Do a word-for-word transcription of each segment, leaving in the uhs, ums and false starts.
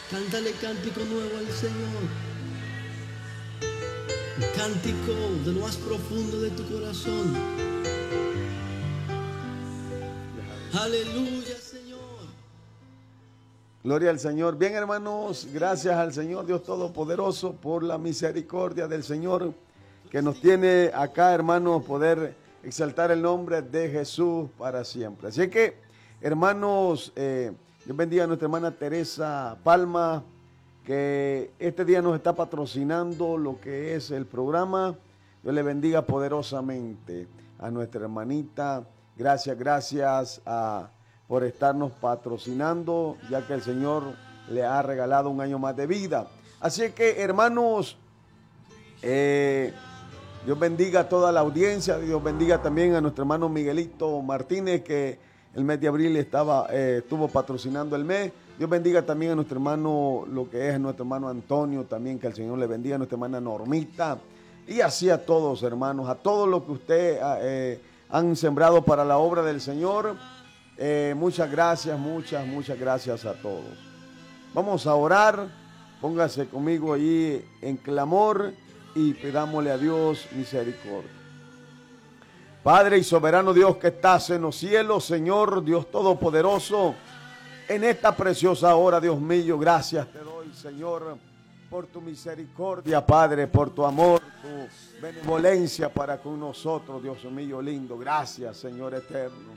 Cántale cántico nuevo al Señor. Un cántico de lo más profundo de tu corazón. Aleluya, Señor. Gloria al Señor. Bien, hermanos, gracias al Señor Dios Todopoderoso por la misericordia del Señor que nos tiene acá, hermanos, poder exaltar el nombre de Jesús para siempre. Así que, hermanos, eh, Dios bendiga a nuestra hermana Teresa Palma, que este día nos está patrocinando lo que es el programa. Dios le bendiga poderosamente a nuestra hermanita. Gracias, gracias a, por estarnos patrocinando, ya que el Señor le ha regalado un año más de vida. Así que, hermanos, eh, Dios bendiga a toda la audiencia. Dios bendiga también a nuestro hermano Miguelito Martínez, que el mes de abril estaba, eh, estuvo patrocinando el mes. Dios bendiga también a nuestro hermano, lo que es nuestro hermano Antonio, también que el Señor le bendiga, a nuestra hermana Normita. Y así a todos, hermanos, a todos los que ustedes eh, han sembrado para la obra del Señor. Eh, muchas gracias, muchas, muchas gracias a todos. Vamos a orar. Póngase conmigo allí en clamor y pidámosle a Dios misericordia. Padre y soberano Dios que estás en los cielos, Señor Dios Todopoderoso, en esta preciosa hora, Dios mío, gracias te doy, Señor, por tu misericordia, Padre, por tu amor, tu benevolencia para con nosotros, Dios mío lindo. Gracias, Señor eterno.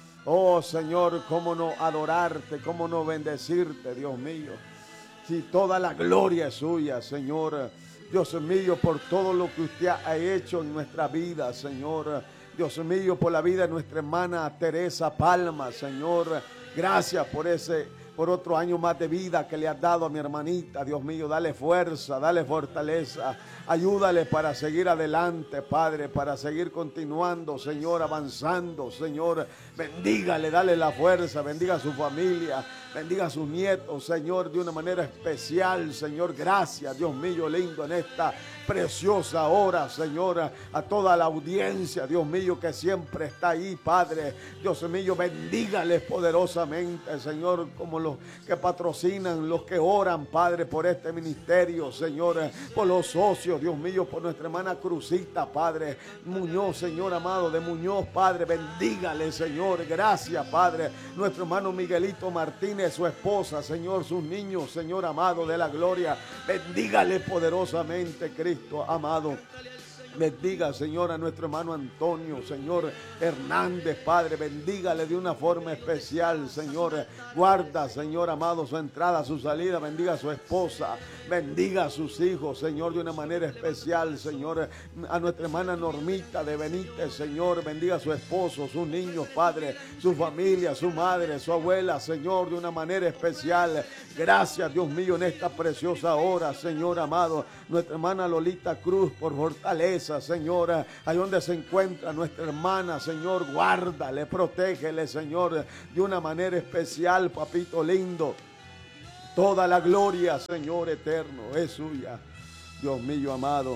Oh, Señor, cómo no adorarte, cómo no bendecirte, Dios mío. Si toda la gloria es suya, Señor. Dios mío, por todo lo que usted ha hecho en nuestra vida, Señor. Dios mío, por la vida de nuestra hermana Teresa Palma, Señor. Gracias por ese, por otro año más de vida que le has dado a mi hermanita. Dios mío, dale fuerza, dale fortaleza. Ayúdale para seguir adelante, Padre, para seguir continuando, Señor, avanzando, Señor. Bendígale, dale la fuerza, bendiga a su familia, bendiga a sus nietos, Señor, de una manera especial, Señor. Gracias, Dios mío lindo, en esta preciosa hora, Señor, a toda la audiencia, Dios mío, que siempre está ahí, Padre. Dios mío, bendígales poderosamente, Señor, como los que patrocinan, los que oran, Padre, por este ministerio, Señor, por los socios, Dios mío, por nuestra hermana Cruzita, Padre Muñoz, Señor amado, de Muñoz, Padre, bendígale, Señor. Gracias, Padre. Nuestro hermano Miguelito Martínez, su esposa, Señor, sus niños, Señor amado de la gloria, bendígale poderosamente, Cristo amado. Bendiga, Señor, a nuestro hermano Antonio, Señor Hernández, Padre, bendígale de una forma especial, Señor. Guarda, Señor amado, su entrada, su salida, bendiga a su esposa, bendiga a sus hijos, Señor, de una manera especial, Señor. A nuestra hermana Normita de Benítez, Señor, bendiga a su esposo, sus niños, Padre, su familia, su madre, su abuela, Señor, de una manera especial. Gracias, Dios mío, en esta preciosa hora, Señor amado. Nuestra hermana Lolita Cruz, por fortaleza, Señor, ahí donde se encuentra nuestra hermana, Señor, guárdale, protégele, Señor, de una manera especial, papito lindo. Toda la gloria, Señor eterno, es suya, Dios mío amado,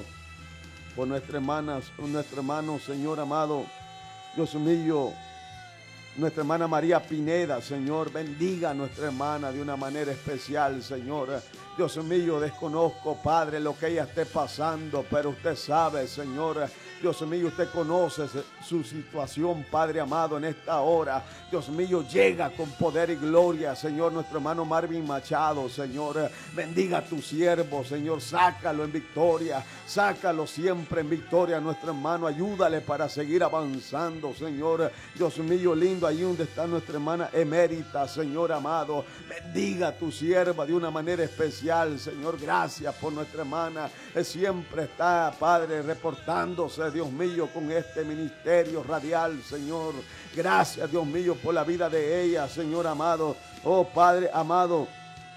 por nuestra hermana, por nuestro hermano, Señor amado, Dios mío, nuestra hermana María Pineda, Señor, bendiga a nuestra hermana de una manera especial, Señor. Dios mío, desconozco, Padre, lo que ella esté pasando, pero usted sabe, Señor. Dios mío, usted conoce su situación, Padre amado, en esta hora. Dios mío, llega con poder y gloria, Señor, nuestro hermano Marvin Machado, Señor. Bendiga a tu siervo, Señor, sácalo en victoria, sácalo siempre en victoria, nuestro hermano. Ayúdale para seguir avanzando, Señor. Dios mío, lindo, ahí donde está nuestra hermana emérita, Señor amado. Bendiga a tu sierva de una manera especial, Señor. Gracias por nuestra hermana. Él siempre está, Padre, reportándose, Dios mío, con este ministerio radial, Señor. Gracias, Dios mío, por la vida de ella, Señor amado. Oh, Padre amado,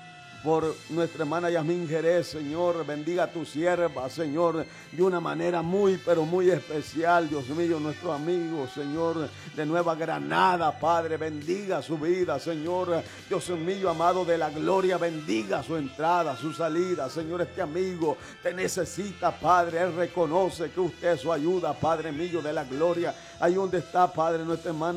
por nuestra hermana Yasmín Jerez, Señor, bendiga a tu sierva, Señor, de una manera muy, pero muy especial, Dios mío, nuestro amigo, Señor, de Nueva Granada, Padre, bendiga su vida, Señor, Dios mío, amado de la gloria, bendiga su entrada, su salida, Señor, este amigo te necesita, Padre, él reconoce que usted es su ayuda, Padre mío de la gloria, ahí donde está, Padre, nuestra hermana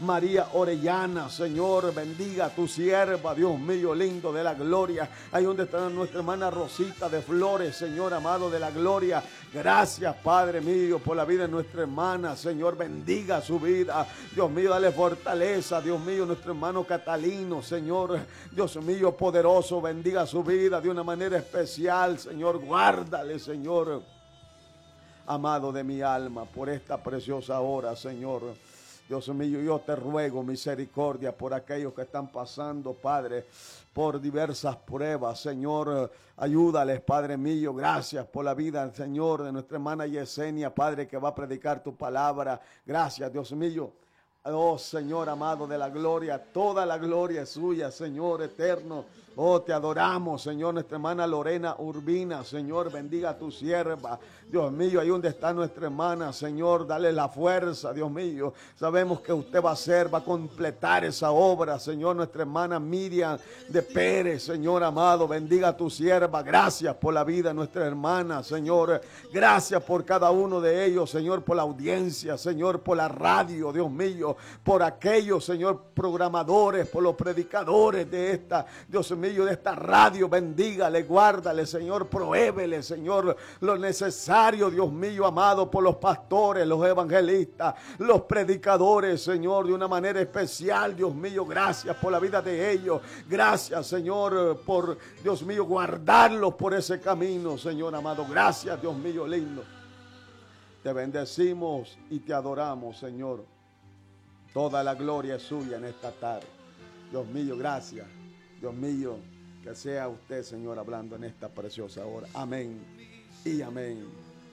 María Orellana, Señor, bendiga a tu sierva, Dios mío, lindo de la gloria. Ahí donde está nuestra hermana Rosita de Flores, Señor amado de la gloria. Gracias, Padre mío, por la vida de nuestra hermana, Señor, bendiga su vida. Dios mío, dale fortaleza, Dios mío, nuestro hermano Catalino, Señor, Dios mío, poderoso, bendiga su vida de una manera especial, Señor, guárdale, Señor, amado de mi alma, por esta preciosa hora, Señor. Dios mío, yo te ruego misericordia por aquellos que están pasando, Padre, por diversas pruebas, Señor, ayúdales, Padre mío. Gracias por la vida, Señor, de nuestra hermana Yesenia, Padre, que va a predicar tu palabra. Gracias, Dios mío. Oh, Señor amado de la gloria, toda la gloria es suya, Señor eterno. Oh, te adoramos, Señor, nuestra hermana Lorena Urbina, Señor, bendiga a tu sierva. Dios mío, ahí donde está nuestra hermana, Señor, dale la fuerza, Dios mío. Sabemos que usted va a hacer, va a completar esa obra, Señor. Nuestra hermana Miriam de Pérez, Señor amado, bendiga a tu sierva. Gracias por la vida de nuestra hermana, Señor. Gracias por cada uno de ellos, Señor, por la audiencia, Señor, por la radio, Dios mío, por aquellos, Señor, programadores, por los predicadores de esta, Dios mío, de esta radio. Bendígale, guárdale, Señor, prohébele, Señor, lo necesario, Dios mío amado, por los pastores, los evangelistas, los predicadores, Señor, de una manera especial, Dios mío. Gracias por la vida de ellos. Gracias, Señor, por, Dios mío, guardarlos por ese camino, Señor amado. Gracias, Dios mío lindo. Te bendecimos y te adoramos, Señor. Toda la gloria es suya en esta tarde. Dios mío, gracias. Dios mío, que sea usted, Señor, hablando en esta preciosa hora. Amén y amén.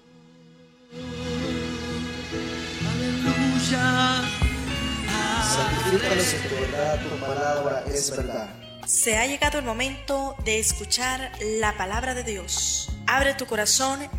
Aleluya. Santifícalos en tu verdad, tu palabra es verdad. Se ha llegado el momento de escuchar la palabra de Dios. Abre tu corazón